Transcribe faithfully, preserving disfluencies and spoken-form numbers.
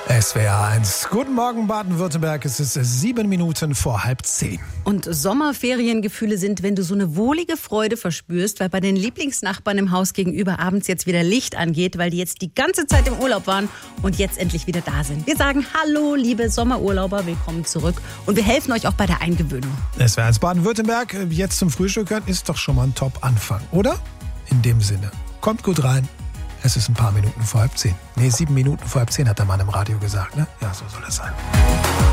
S W R eins. Guten Morgen, Baden-Württemberg. Es ist sieben Minuten vor halb zehn. Und Sommerferiengefühle sind, wenn du so eine wohlige Freude verspürst, weil bei den Lieblingsnachbarn im Haus gegenüber abends jetzt wieder Licht angeht, weil die jetzt die ganze Zeit im Urlaub waren und jetzt endlich wieder da sind. Wir sagen Hallo, liebe Sommerurlauber, willkommen zurück. Und wir helfen euch auch bei der Eingewöhnung. S W R eins Baden-Württemberg, jetzt zum Frühstück hören, ist doch schon mal ein Top-Anfang, oder? In dem Sinne, kommt gut rein. Es ist ein paar Minuten vor halb zehn. Nee, sieben Minuten vor halb zehn hat der Mann im Radio gesagt, ne? Ja, so soll es sein.